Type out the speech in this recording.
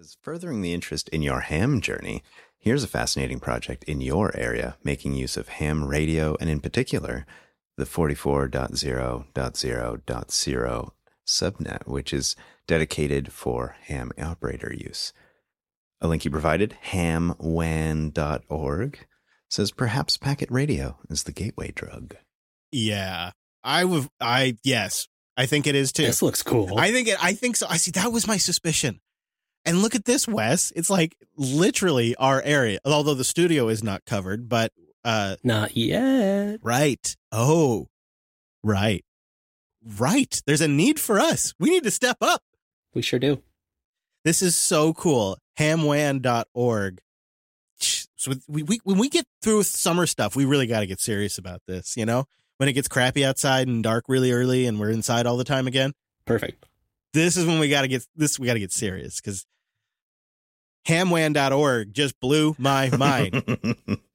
As furthering the interest in your ham journey, here's a fascinating project in your area making use of ham radio and in particular the 44.0.0.0 subnet, which is dedicated for ham operator use. A link you provided, hamwan.org, says perhaps packet radio is the gateway drug. Yeah, yes, I think it is too. This looks cool. I think so. I see. That was my suspicion. And look at this, Wes. It's like literally our area, although the studio is not covered, but not yet. Right. Oh, right. Right. There's a need for us. We need to step up. We sure do. This is so cool. Hamwan.org. So when we get through summer stuff, we really got to get serious about this, you know? When it gets crappy outside and dark really early and we're inside all the time again. Perfect. This is when we got to get serious because hamwan.org just blew my mind.